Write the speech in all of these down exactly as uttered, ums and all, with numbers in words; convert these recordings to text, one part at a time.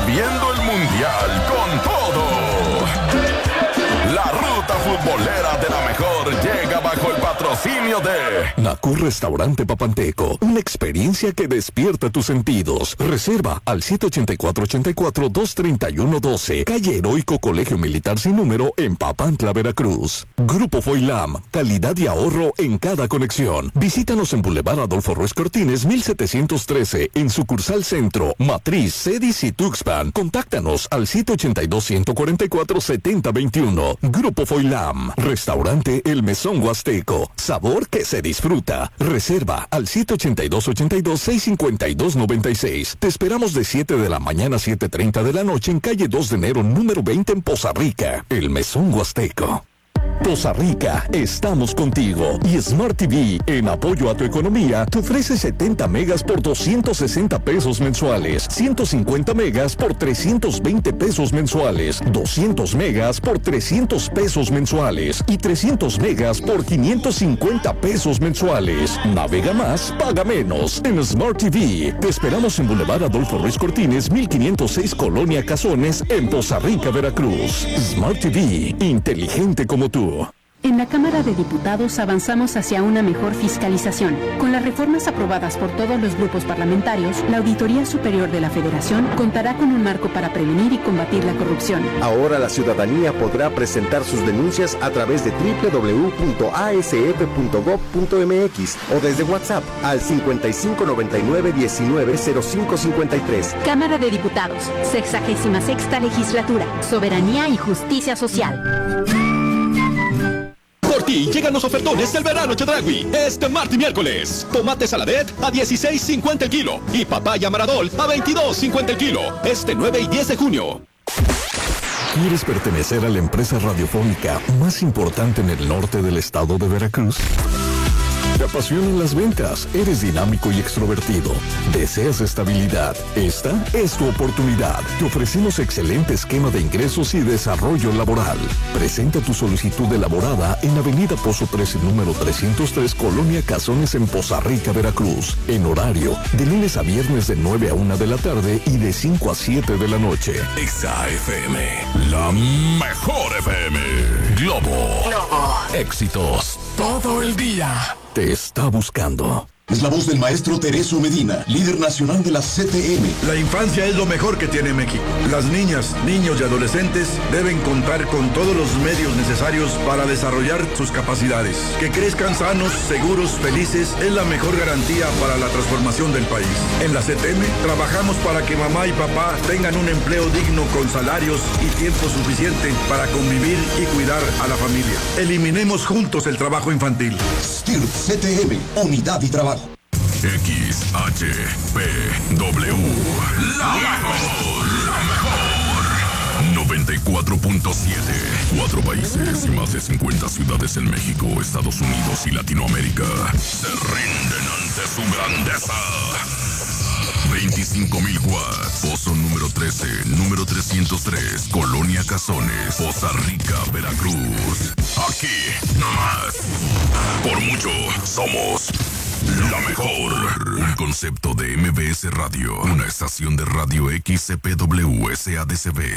viviendo el Mundial con todo. La ruta futbolera de la mejor llega bajo el patrocinio de Nacur Restaurante Papanteco, una experiencia que despierta tus sentidos. Reserva al siete ocho cuatro, ocho cuatro, dos tres uno, uno dos, calle Heroico Colegio Militar Sin Número en Papantla, Veracruz. Grupo Foilam, calidad y ahorro en cada conexión. Visítanos en Boulevard Adolfo Ruiz Cortines, mil setecientos trece, en sucursal Centro, Matriz, Cedis y Tuxpan. Contáctanos al siete ocho dos, uno cuatro cuatro, siete cero dos uno. Grupo Foilam, Restaurante El Mesón Huasteco, sabor que se disfruta. Reserva al siete ocho dos, ocho dos, seis cinco dos, nueve seis. Te esperamos de siete de la mañana a siete treinta de la noche en calle dos de enero número veinte en Poza Rica. El Mesón Huasteco. Poza Rica, estamos contigo. Y Smart T V, en apoyo a tu economía, te ofrece setenta megas por doscientos sesenta pesos mensuales, ciento cincuenta megas por trescientos veinte pesos mensuales, doscientos megas por trescientos pesos mensuales y trescientos megas por quinientos cincuenta pesos mensuales. Navega más, paga menos. En Smart T V, te esperamos en Boulevard Adolfo Ruiz Cortines, mil quinientos seis, Colonia Cazones, en Poza Rica, Veracruz. Smart T V, inteligente como tú. En la Cámara de Diputados avanzamos hacia una mejor fiscalización. Con las reformas aprobadas por todos los grupos parlamentarios, la Auditoría Superior de la Federación contará con un marco para prevenir y combatir la corrupción. Ahora la ciudadanía podrá presentar sus denuncias a través de doble u doble u doble u punto a s f punto gob punto m x o desde WhatsApp al cincuenta y cinco noventa y nueve diecinueve cero cinco cincuenta y tres. Cámara de Diputados, sexagésima sexta legislatura, soberanía y justicia social. Por ti llegan los ofertones del verano Chedraui. Este martes y miércoles. Tomate saladet a dieciséis cincuenta el kilo. Y papaya maradol a veintidós cincuenta el kilo. Este nueve y diez de junio. ¿Quieres pertenecer a la empresa radiofónica más importante en el norte del estado de Veracruz? Te apasionan las ventas, eres dinámico y extrovertido, deseas estabilidad. Esta es tu oportunidad. Te ofrecemos excelente esquema de ingresos y desarrollo laboral. Presenta tu solicitud elaborada en Avenida Pozo trece, número trescientos tres, Colonia Cazones, en Poza Rica, Veracruz. En horario de lunes a viernes de nueve a una de la tarde y de cinco a siete de la noche. Exa F M, la mejor F M. Globo. Globo. Éxitos todo el día. Te está buscando. Es la voz del maestro Tereso Medina, líder nacional de la C T M. La infancia es lo mejor que tiene México. Las niñas, niños y adolescentes deben contar con todos los medios necesarios para desarrollar sus capacidades. Que crezcan sanos, seguros, felices es la mejor garantía para la transformación del país. En la C T M trabajamos para que mamá y papá tengan un empleo digno con salarios y tiempo suficiente para convivir y cuidar a la familia. Eliminemos juntos el trabajo infantil. S T I R C T M, unidad y trabajo. X H P W, la mejor, la mejor. noventa y cuatro punto siete. Cuatro países y más de cincuenta ciudades en México, Estados Unidos y Latinoamérica se rinden ante su grandeza. veinticinco mil watts. Pozo número trece, número trescientos tres, Colonia Cazones, Poza Rica, Veracruz. Aquí, nomás. Por mucho, somos la mejor. Un concepto de M B S Radio, una estación de radio X C P W S A D C B.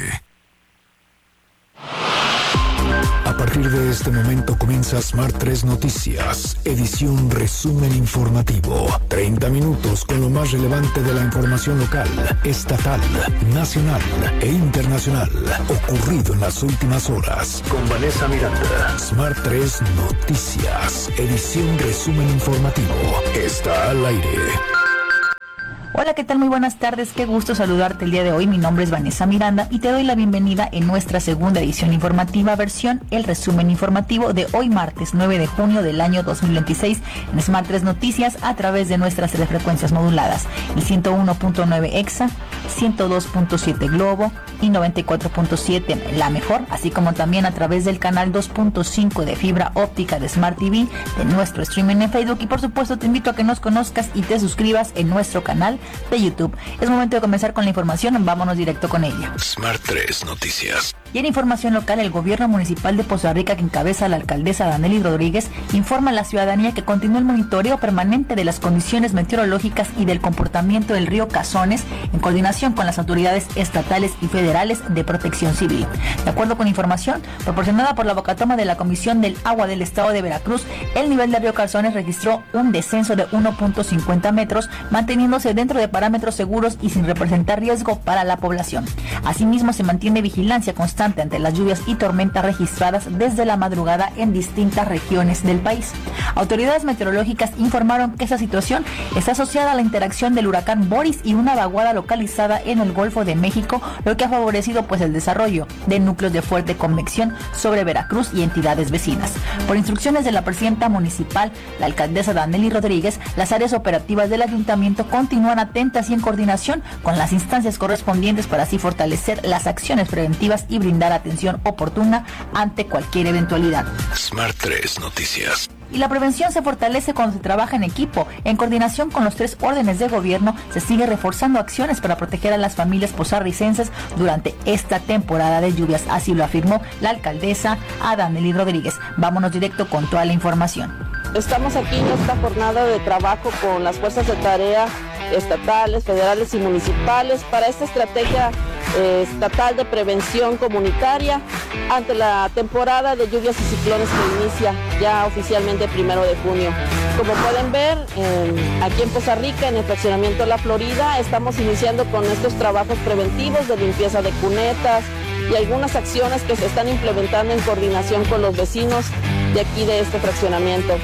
A partir de este momento comienza Smart tres Noticias, edición resumen informativo. treinta minutos con lo más relevante de la información local, estatal, nacional e internacional, ocurrido en las últimas horas. Con Vanessa Miranda. Smart tres Noticias, edición resumen informativo. Está al aire. Hola, ¿qué tal? Muy buenas tardes, qué gusto saludarte el día de hoy. Mi nombre es Vanessa Miranda y te doy la bienvenida en nuestra segunda edición informativa, versión el resumen informativo de hoy martes nueve de junio del año dos mil veintiséis en Smart tres Noticias a través de nuestras tres frecuencias moduladas, el ciento uno punto nueve Exa, ciento dos punto siete Globo y noventa y cuatro punto siete La Mejor, así como también a través del canal dos punto cinco de fibra óptica de Smart T V, de nuestro streaming en Facebook y por supuesto te invito a que nos conozcas y te suscribas en nuestro canal de YouTube. Es momento de comenzar con la información, vámonos directo con ella. Smart tres Noticias. Y en información local, el gobierno municipal de Poza Rica, que encabeza la alcaldesa Danely Rodríguez, informa a la ciudadanía que continúa el monitoreo permanente de las condiciones meteorológicas y del comportamiento del río Cazones en coordinación con las autoridades estatales y federales de protección civil. De acuerdo con información proporcionada por la vocatoma de la Comisión del Agua del Estado de Veracruz, el nivel del río Cazones registró un descenso de uno punto cincuenta metros, manteniéndose dentro de parámetros seguros y sin representar riesgo para la población. Asimismo, se mantiene vigilancia constante ante las lluvias y tormentas registradas desde la madrugada en distintas regiones del país. Autoridades meteorológicas informaron que esa situación está asociada a la interacción del huracán Boris y una vaguada localizada en el Golfo de México, lo que ha favorecido pues el desarrollo de núcleos de fuerte convección sobre Veracruz y entidades vecinas. Por instrucciones de la presidenta municipal, la alcaldesa Danely Rodríguez, las áreas operativas del ayuntamiento continúan atentas y en coordinación con las instancias correspondientes para así fortalecer las acciones preventivas y brindar atención oportuna ante cualquier eventualidad. Smart tres Noticias. Y la prevención se fortalece cuando se trabaja en equipo. En coordinación con los tres órdenes de gobierno, se sigue reforzando acciones para proteger a las familias posarricenses durante esta temporada de lluvias. Así lo afirmó la alcaldesa Danely Rodríguez. Vámonos directo con toda la información. Estamos aquí en esta jornada de trabajo con las fuerzas de tarea estatales, federales y municipales para esta estrategia eh, estatal de prevención comunitaria ante la temporada de lluvias y ciclones que inicia ya oficialmente el primero de junio. Como pueden ver, eh, aquí en Poza Rica, en el fraccionamiento La Florida, estamos iniciando con estos trabajos preventivos de limpieza de cunetas y algunas acciones que se están implementando en coordinación con los vecinos de aquí de este fraccionamiento.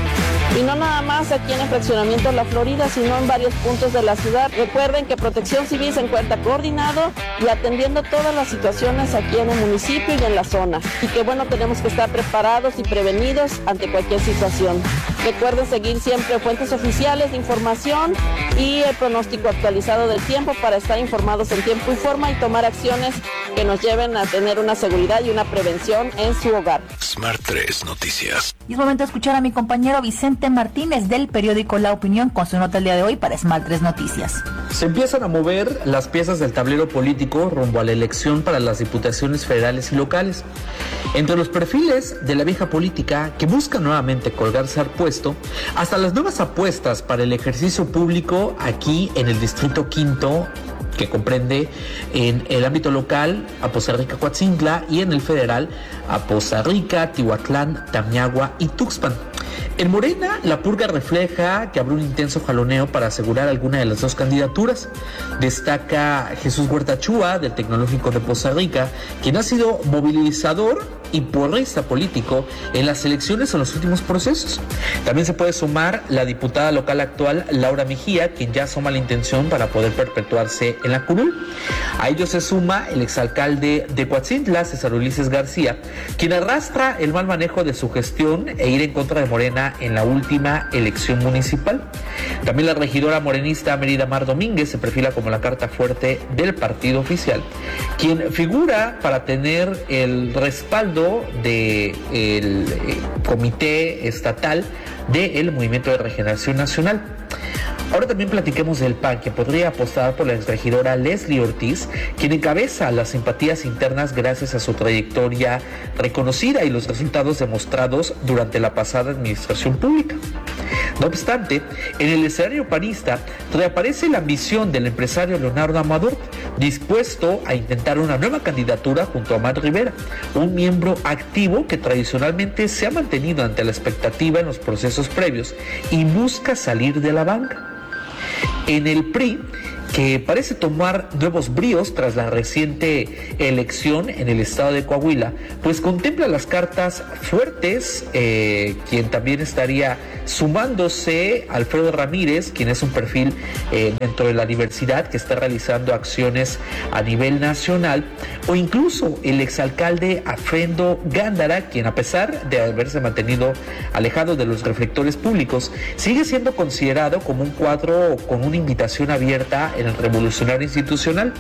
Y no nada más aquí en el fraccionamiento La Florida, sino en varios puntos de la ciudad. Recuerden que Protección Civil se encuentra coordinado y atendiendo todas las situaciones aquí en el municipio y en la zona. Y que bueno, tenemos que estar preparados y prevenidos ante cualquier situación. Recuerden seguir siempre fuentes oficiales de información y el pronóstico actualizado del tiempo para estar informados en tiempo y forma y tomar acciones que nos lleven a tener una seguridad y una prevención en su hogar. Smart tres Noticias. Y es momento de escuchar a mi compañero Vicente Martínez del periódico La Opinión con su nota el día de hoy para Smart tres Noticias. Se empiezan a mover las piezas del tablero político rumbo a la elección para las diputaciones federales y locales. Entre los perfiles de la vieja política que buscan nuevamente colgarse al puesto, hasta las nuevas apuestas para el ejercicio público aquí en el Distrito Quinto, que comprende en el ámbito local a Poza Rica, Coatzintla, y en el federal a Poza Rica, Tihuatlán, Tamiagua y Tuxpan. En Morena, la purga refleja que habrá un intenso jaloneo para asegurar alguna de las dos candidaturas. Destaca Jesús Huerta Chúa, del Tecnológico de Poza Rica, quien ha sido movilizador y porrista político en las elecciones en los últimos procesos. También se puede sumar la diputada local actual, Laura Mejía, quien ya asoma la intención para poder perpetuarse en la curul. A ello se suma el exalcalde de Coatzintla, César Ulises García, quien arrastra el mal manejo de su gestión e ir en contra de Morena en la última elección municipal. También la regidora morenista Mérida Mar Domínguez se perfila como la carta fuerte del partido oficial, quien figura para tener el respaldo del eh, Comité Estatal del Movimiento de Regeneración Nacional. Ahora también platiquemos del P A N, que podría apostar por la exregidora Leslie Ortiz, quien encabeza las simpatías internas gracias a su trayectoria reconocida y los resultados demostrados durante la pasada administración pública. No obstante, en el escenario panista reaparece la ambición del empresario Leonardo Amador, dispuesto a intentar una nueva candidatura junto a Matt Rivera, un miembro activo que tradicionalmente se ha mantenido ante la expectativa en los procesos previos y busca salir de la banca. En el P R I, que parece tomar nuevos bríos tras la reciente elección en el estado de Coahuila, pues contempla las cartas fuertes, eh, quien también estaría sumándose Alfredo Ramírez, quien es un perfil eh, dentro de la diversidad que está realizando acciones a nivel nacional, o incluso el exalcalde Afrendo Gándara, quien a pesar de haberse mantenido alejado de los reflectores públicos, sigue siendo considerado como un cuadro con una invitación abierta en el revolucionario institucional.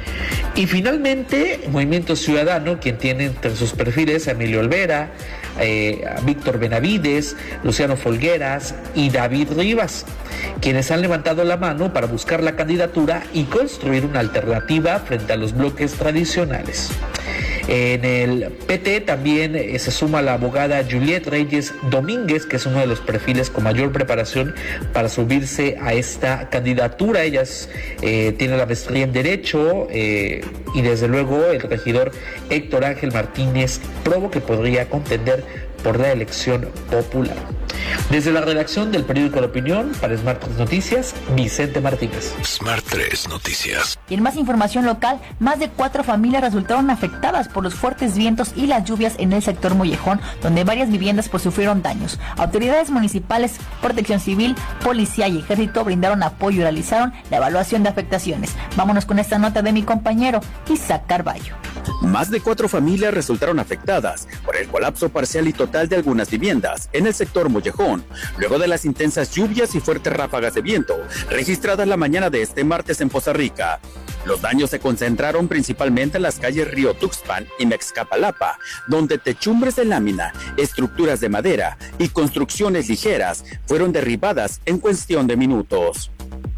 Y finalmente, Movimiento Ciudadano, quien tiene entre sus perfiles a Emilio Olvera, eh, a Víctor Benavides, Luciano Folgueras y David Rivas, quienes han levantado la mano para buscar la candidatura y construir una alternativa frente a los bloques tradicionales. En el P T también eh, se suma la abogada Juliette Reyes Domínguez, que es uno de los perfiles con mayor preparación para subirse a esta candidatura. Ella es, eh, tiene la maestría en Derecho eh, y desde luego el regidor Héctor Ángel Martínez Provo, que podría contender por la elección popular. Desde la redacción del periódico La Opinión, para Smart tres Noticias, Vicente Martínez. Smart tres Noticias. Y en más información local, más de cuatro familias resultaron afectadas por los fuertes vientos y las lluvias en el sector Mollejón, donde varias viviendas pues sufrieron daños. Autoridades municipales, Protección Civil, Policía y Ejército brindaron apoyo y realizaron la evaluación de afectaciones. Vámonos con esta nota de mi compañero Isaac Carballo. Más de cuatro familias resultaron afectadas por el colapso parcial y total de algunas viviendas en el sector Mollejón, luego de las intensas lluvias y fuertes ráfagas de viento registradas la mañana de este martes en Poza Rica. Los daños se concentraron principalmente en las calles Río Tuxpan y Mexcapalapa, donde techumbres de lámina, estructuras de madera y construcciones ligeras fueron derribadas en cuestión de minutos.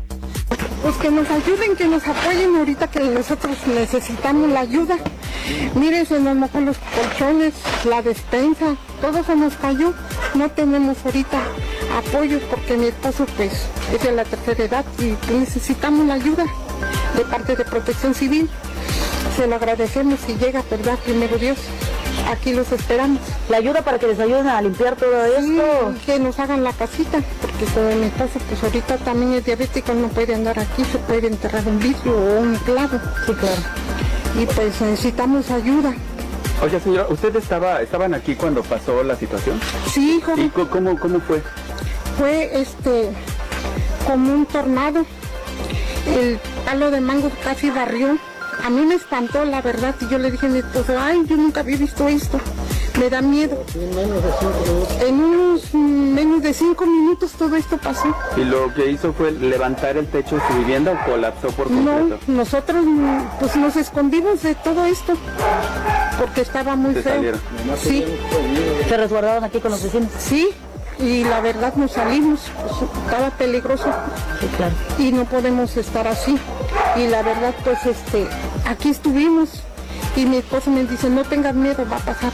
Pues que nos ayuden, que nos apoyen ahorita que nosotros necesitamos la ayuda. Miren, se nos mojó los colchones, la despensa, todo se nos cayó. No tenemos ahorita apoyo porque mi esposo pues es de la tercera edad y necesitamos la ayuda de parte de Protección Civil. Se lo agradecemos si llega, ¿verdad? Primero Dios. Aquí los esperamos. ¿La ayuda para que les ayuden a limpiar todo esto? Sí, que nos hagan la casita, porque como mi esposo pues ahorita también es diabético, no puede andar aquí, se puede enterrar un vidrio o un clavo. Sí, claro. Y pues necesitamos ayuda. Oye, señora, ¿usted estaba, estaban aquí cuando pasó la situación? Sí, joven. ¿Y cómo, cómo fue? Fue este, como un tornado. El palo de mango casi barrió. A mí me espantó, la verdad, y yo le dije a mi esposo, ay, yo nunca había visto esto, me da miedo. En menos de cinco minutos. En unos menos de cinco minutos todo esto pasó. ¿Y lo que hizo fue levantar el techo de su vivienda o colapsó por completo? No, nosotros pues nos escondimos de todo esto, porque estaba muy ¿Se feo. salieron? Sí. ¿Se resguardaron aquí con los vecinos? Sí. Y la verdad nos salimos, pues, estaba peligroso. Sí, claro. Y no podemos estar así. Y la verdad, pues, este, aquí estuvimos. Y mi esposo me dice, no tengas miedo, va a pasar.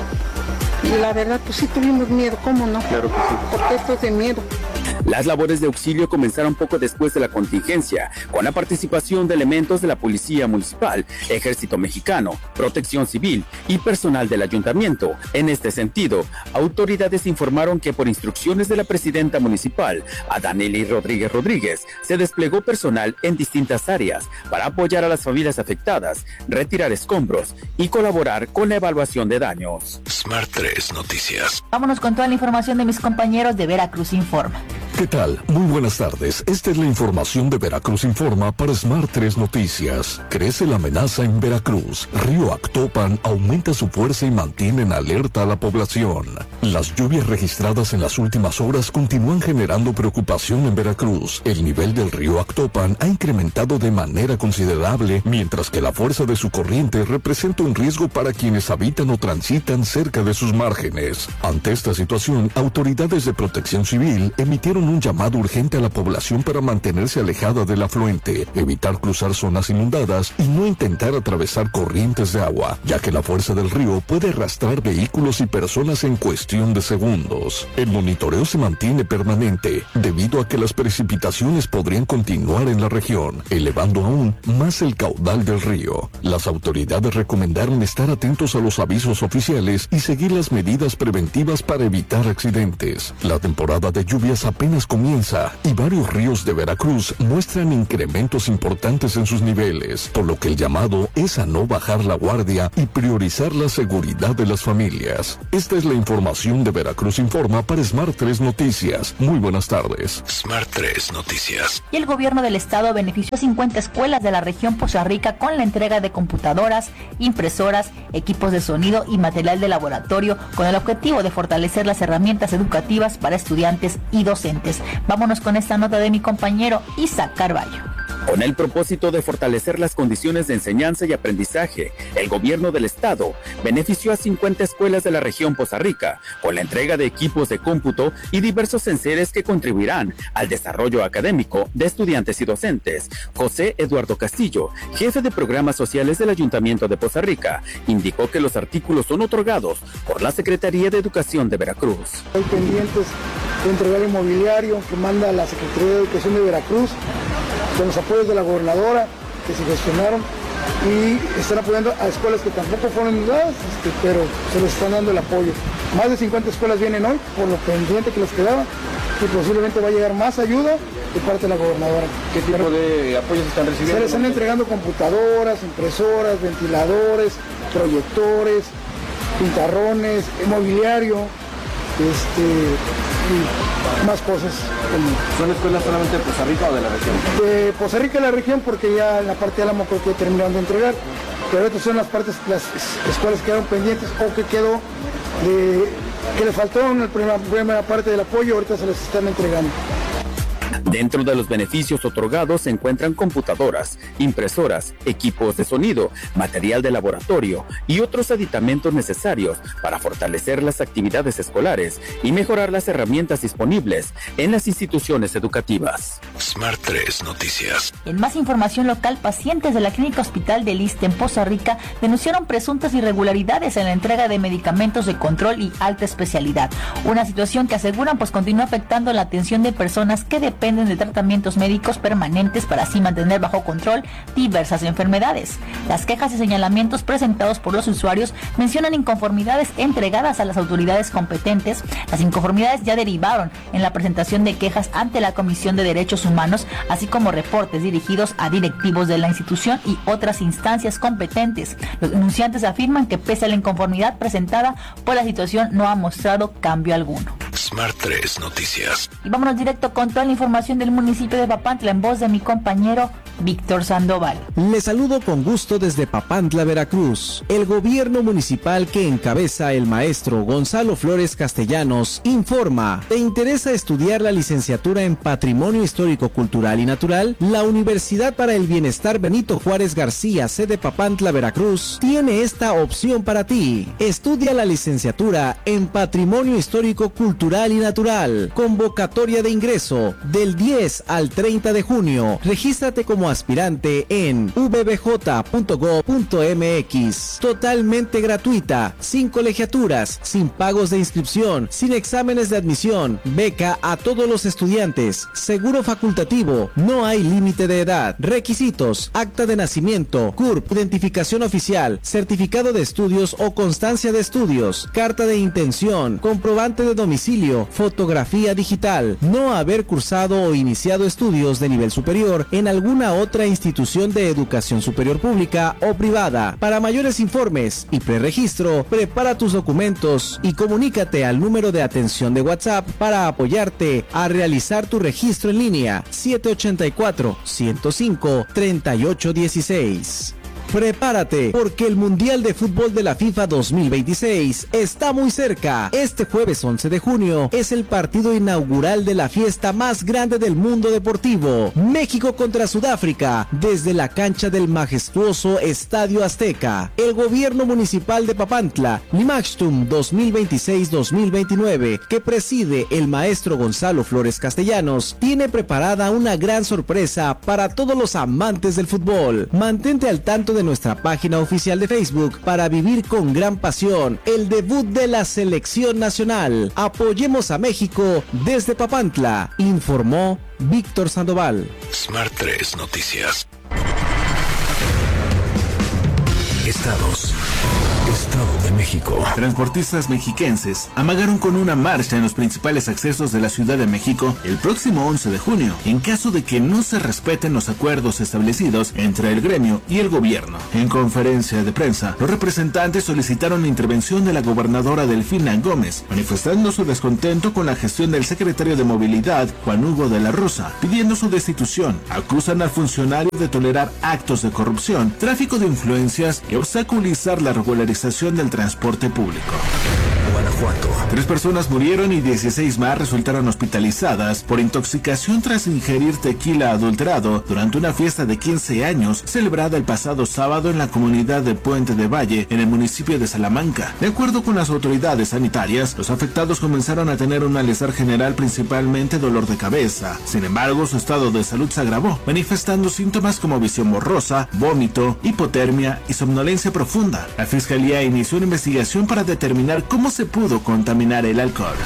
Y la verdad, pues sí tuvimos miedo, ¿cómo no? Claro que sí. Porque esto es de miedo. Las labores de auxilio comenzaron poco después de la contingencia, con la participación de elementos de la Policía Municipal, Ejército Mexicano, Protección Civil y personal del Ayuntamiento. En este sentido, autoridades informaron que por instrucciones de la presidenta municipal, Adaneli Rodríguez Rodríguez, se desplegó personal en distintas áreas para apoyar a las familias afectadas, retirar escombros y colaborar con la evaluación de daños. Smart tres Noticias. Vámonos con toda la información de mis compañeros de Veracruz Informa. ¿Qué tal? Muy buenas tardes. Esta es la información de Veracruz Informa para Smart tres Noticias. Crece la amenaza en Veracruz. Río Actopan aumenta su fuerza y mantiene en alerta a la población. Las lluvias registradas en las últimas horas continúan generando preocupación en Veracruz. El nivel del río Actopan ha incrementado de manera considerable, mientras que la fuerza de su corriente representa un riesgo para quienes habitan o transitan cerca de sus márgenes. Ante esta situación, autoridades de Protección Civil emitieron un llamado urgente a la población para mantenerse alejada del afluente, evitar cruzar zonas inundadas y no intentar atravesar corrientes de agua, ya que la fuerza del río puede arrastrar vehículos y personas en cuestión de segundos. El monitoreo se mantiene permanente, debido a que las precipitaciones podrían continuar en la región, elevando aún más el caudal del río. Las autoridades recomendaron estar atentos a los avisos oficiales y seguir las medidas preventivas para evitar accidentes. La temporada de lluvias apenas comienza y varios ríos de Veracruz muestran incrementos importantes en sus niveles, por lo que el llamado es a no bajar la guardia y priorizar la seguridad de las familias. Esta es la información de Veracruz Informa para Smart tres Noticias. Muy buenas tardes. Smart tres Noticias. Y el gobierno del estado benefició a cincuenta escuelas de la región Poza Rica con la entrega de computadoras, impresoras, equipos de sonido y material de laboratorio con el objetivo de fortalecer las herramientas educativas para estudiantes y docentes. Vámonos con esta nota de mi compañero Isaac Carballo. Con el propósito de fortalecer las condiciones de enseñanza y aprendizaje, el gobierno del estado benefició a cincuenta escuelas de la región Poza Rica con la entrega de equipos de cómputo y diversos enseres que contribuirán al desarrollo académico de estudiantes y docentes. José Eduardo Castillo, jefe de programas sociales del Ayuntamiento de Poza Rica, indicó que los artículos son otorgados por la Secretaría de Educación de Veracruz. Hay pendientes de entregar el mobiliario que manda la Secretaría de Educación de Veracruz, con los apoyos de la gobernadora que se gestionaron y están apoyando a escuelas que tampoco fueron dadas, este, pero se les están dando el apoyo. Más de cincuenta escuelas vienen hoy por lo pendiente que les quedaba y posiblemente va a llegar más ayuda de parte de la gobernadora. ¿Qué tipo pero, de apoyos están recibiendo? Se les están entregando computadoras, impresoras, ventiladores, proyectores, pintarrones, mobiliario, este, y más cosas. ¿Son escuelas solamente de Poza Rica o de la región? De Poza Rica de la región, porque ya en la parte de Álamo creo que terminaron de entregar, pero estas son las partes, las escuelas que quedaron pendientes o que quedó, de, que le faltó en la primera, primera parte del apoyo, ahorita se les están entregando. Dentro de los beneficios otorgados se encuentran computadoras, impresoras, equipos de sonido, material de laboratorio y otros aditamentos necesarios para fortalecer las actividades escolares y mejorar las herramientas disponibles en las instituciones educativas. Smart tres Noticias. En más información local, pacientes de la Clínica Hospital del Iste en Poza Rica denunciaron presuntas irregularidades en la entrega de medicamentos de control y alta especialidad. Una situación que aseguran pues continúa afectando la atención de personas que dependen de tratamientos médicos permanentes para así mantener bajo control diversas enfermedades. Las quejas y señalamientos presentados por los usuarios mencionan inconformidades entregadas a las autoridades competentes. Las inconformidades ya derivaron en la presentación de quejas ante la Comisión de Derechos Humanos, así como reportes dirigidos a directivos de la institución y otras instancias competentes. Los denunciantes afirman que pese a la inconformidad presentada, pues la situación no ha mostrado cambio alguno. Smart tres Noticias. Y vámonos directo con toda la información del municipio de Papantla en voz de mi compañero Víctor Sandoval. Les saludo con gusto desde Papantla, Veracruz. El gobierno municipal que encabeza el maestro Gonzalo Flores Castellanos informa: ¿te interesa estudiar la licenciatura en Patrimonio Histórico, Cultural y Natural? La Universidad para el Bienestar Benito Juárez García, sede Papantla, Veracruz, tiene esta opción para ti. Estudia la licenciatura en Patrimonio Histórico, Cultural y Natural. Convocatoria de ingreso del diez al treinta de junio. Regístrate como aspirante en v b j punto gob punto m x. Totalmente gratuita, sin colegiaturas, sin pagos de inscripción, sin exámenes de admisión, beca a todos los estudiantes, seguro facultativo, no hay límite de edad. Requisitos: acta de nacimiento, C U R P, identificación oficial, certificado de estudios o constancia de estudios, carta de intención, comprobante de domicilio, fotografía digital, no haber cursado o iniciado estudios de nivel superior en alguna otra institución de educación superior pública o privada. Para mayores informes y preregistro, prepara tus documentos y comunícate al número de atención de WhatsApp para apoyarte a realizar tu registro en línea siete ochenta y cuatro, ciento cinco, treinta y ocho dieciséis. Prepárate, porque el Mundial de Fútbol de la FIFA dos mil veintiséis está muy cerca. Este jueves once de junio es el partido inaugural de la fiesta más grande del mundo deportivo. México contra Sudáfrica, desde la cancha del majestuoso Estadio Azteca. El gobierno municipal de Papantla, Limaxtum dos mil veintiséis dos mil veintinueve, que preside el maestro Gonzalo Flores Castellanos, tiene preparada una gran sorpresa para todos los amantes del fútbol. Mantente al tanto de nuestra página oficial de Facebook para vivir con gran pasión el debut de la selección nacional. Apoyemos a México desde Papantla, informó Víctor Sandoval. Smart tres Noticias. Estados. Estado de México. Transportistas mexiquenses amagaron con una marcha en los principales accesos de la Ciudad de México el próximo once de junio, en caso de que no se respeten los acuerdos establecidos entre el gremio y el gobierno. En conferencia de prensa, los representantes solicitaron la intervención de la gobernadora Delfina Gómez, manifestando su descontento con la gestión del secretario de Movilidad, Juan Hugo de la Rosa, pidiendo su destitución. Acusan al funcionario de tolerar actos de corrupción, tráfico de influencias y obstaculizar la regularización del transporte público. Guanajuato. Tres personas murieron y dieciséis más resultaron hospitalizadas por intoxicación tras ingerir tequila adulterado durante una fiesta de quince años celebrada el pasado sábado en la comunidad de Puente de Valle, en el municipio de Salamanca. De acuerdo con las autoridades sanitarias, los afectados comenzaron a tener un malestar general, principalmente dolor de cabeza. Sin embargo, su estado de salud se agravó, manifestando síntomas como visión borrosa, vómito, hipotermia y somnolencia profunda. La Fiscalía inició una investigación para determinar cómo se pudo contaminar el alcohol.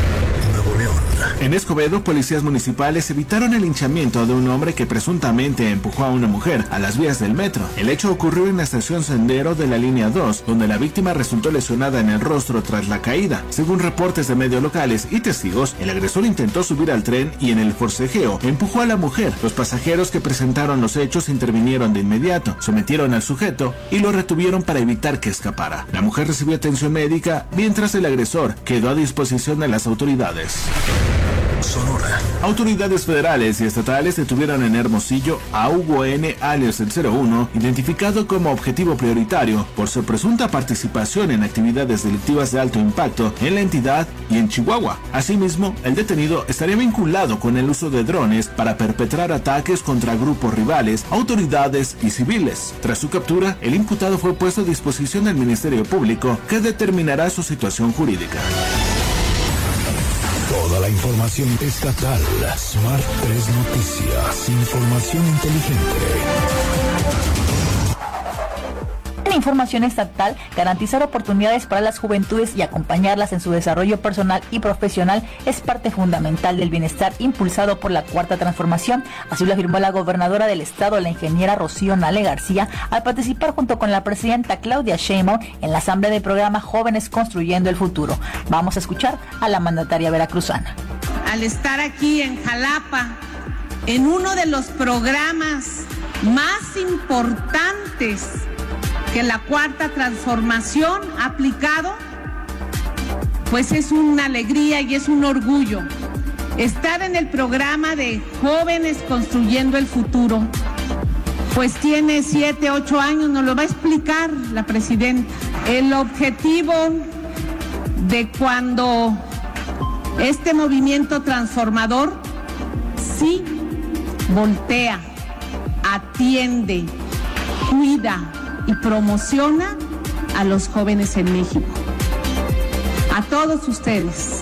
En Escobedo, policías municipales evitaron el linchamiento de un hombre que presuntamente empujó a una mujer a las vías del metro. El hecho ocurrió en la estación Sendero de la línea dos, donde la víctima resultó lesionada en el rostro tras la caída. Según reportes de medios locales y testigos, el agresor intentó subir al tren y en el forcejeo empujó a la mujer. Los pasajeros que presentaron los hechos intervinieron de inmediato, sometieron al sujeto y lo retuvieron para evitar que escapara. La mujer recibió atención médica, mientras el agresor quedó a disposición de las autoridades. Sonora. Autoridades federales y estatales detuvieron en Hermosillo a Hugo N., alias el cero uno, identificado como objetivo prioritario por su presunta participación en actividades delictivas de alto impacto en la entidad y en Chihuahua. Asimismo, el detenido estaría vinculado con el uso de drones para perpetrar ataques contra grupos rivales, autoridades y civiles. Tras su captura, el imputado fue puesto a disposición del Ministerio Público, que determinará su situación jurídica. Toda la información estatal. Smart tres Noticias. Información inteligente. En información estatal, garantizar oportunidades para las juventudes y acompañarlas en su desarrollo personal y profesional es parte fundamental del bienestar impulsado por la Cuarta Transformación. Así lo afirmó la gobernadora del estado, la ingeniera Rocío Nale García, al participar junto con la presidenta Claudia Sheinbaum en la asamblea del programa Jóvenes Construyendo el Futuro. Vamos a escuchar a la mandataria veracruzana. Al estar aquí en Jalapa, en uno de los programas más importantes que la Cuarta Transformación ha aplicado, pues es una alegría y es un orgullo estar en el programa de Jóvenes Construyendo el Futuro. Pues tiene siete, ocho años, nos lo va a explicar la presidenta. El objetivo de cuando este movimiento transformador sí voltea, atiende, cuida y promociona a los jóvenes en México, a todos ustedes,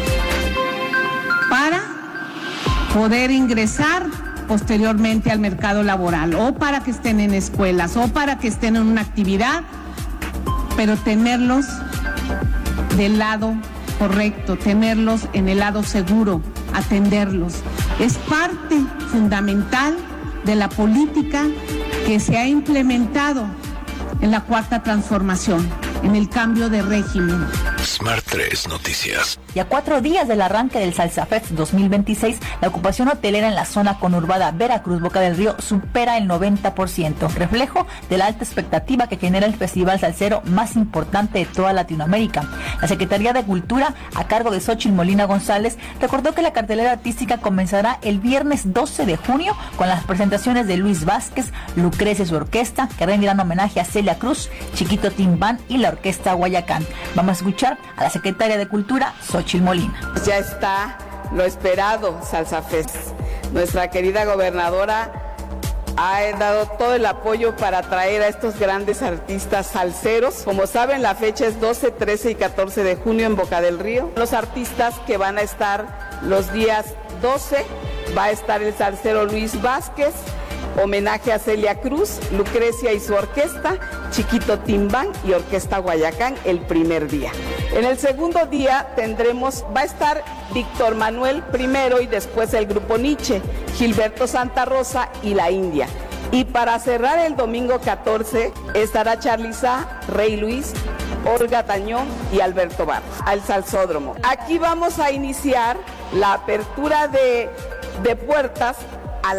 para poder ingresar posteriormente al mercado laboral, o para que estén en escuelas, o para que estén en una actividad, pero tenerlos del lado correcto, tenerlos en el lado seguro, atenderlos. Es parte fundamental de la política que se ha implementado en la Cuarta Transformación, en el cambio de régimen. Smart tres Noticias. Y a cuatro días del arranque del Salsa Fest dos mil veintiséis, la ocupación hotelera en la zona conurbada Veracruz-Boca del Río supera el noventa por ciento, reflejo de la alta expectativa que genera el festival salsero más importante de toda Latinoamérica. La Secretaría de Cultura, a cargo de Xóchitl Molina González, recordó que la cartelera artística comenzará el viernes doce de junio con las presentaciones de Luis Vázquez, Lucrecia y su orquesta, que rendirán homenaje a Celia Cruz, Chiquito Timbán y la Orquesta Guayacán. Vamos a escuchar a la secretaria de Cultura, Xóchitl Molina. Ya está lo esperado, Salsa Fest. Nuestra querida gobernadora ha dado todo el apoyo para traer a estos grandes artistas salseros. Como saben, la fecha es doce, trece y catorce de junio en Boca del Río. Los artistas que van a estar los días doce, va a estar el salsero Luis Vázquez, homenaje a Celia Cruz, Lucrecia y su orquesta, Chiquito Timbán y Orquesta Guayacán el primer día. En el segundo día tendremos, va a estar Víctor Manuel primero y después el grupo Nietzsche, Gilberto Santa Rosa y La India. Y para cerrar el domingo catorce estará Charliza, Rey Luis, Olga Tañón y Alberto Barros, al Salsódromo. Aquí vamos a iniciar la apertura de, de puertas